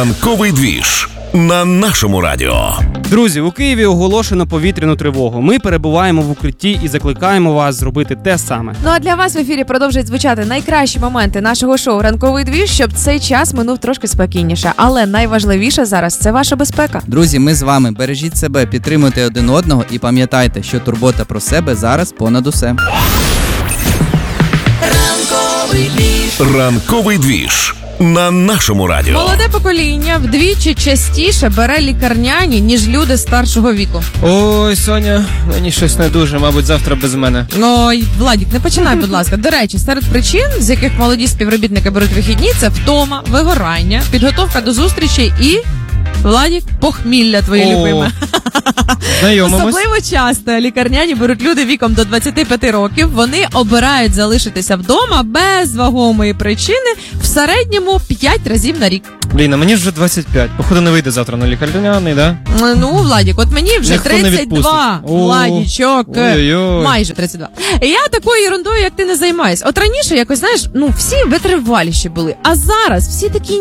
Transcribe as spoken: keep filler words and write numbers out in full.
Ранковий двіж на нашому радіо. Друзі, у Києві оголошено повітряну тривогу. Ми перебуваємо в укритті і закликаємо вас зробити те саме. Ну а для вас в ефірі продовжують звучати найкращі моменти нашого шоу «Ранковий двіж», щоб цей час минув трошки спокійніше. Але найважливіше зараз – це ваша безпека. Друзі, ми з вами. Бережіть себе, підтримуйте один одного і пам'ятайте, що турбота про себе зараз понад усе. Ранковий двіж на нашому радіо. Молоде покоління вдвічі частіше бере лікарняні, ніж люди старшого віку. Ой, Соня, мені щось не дуже, мабуть, завтра без мене. Ой, Владік, не починай, будь ласка. До речі, серед причин, з яких молоді співробітники беруть вихідні, це втома, вигорання, підготовка до зустрічей і... Владік, похмілля твоє любиме. Знайомимось. Особливо часто лікарняні беруть люди віком до двадцяти п'яти років. Вони обирають залишитися вдома без вагомої причини в середньому п'ять разів на рік. Блін, а мені вже двадцять п'ять. Походу не вийде завтра на лікарняний, да? Ну, Владік, от мені вже Ніхто не тридцять два, відпустить. О, Владічок. ой-ой-ой. Майже тридцять два. Я такою ерундою, як ти, не займаюсь. От раніше якось, знаєш, ну всі витриваліші були. А зараз всі такі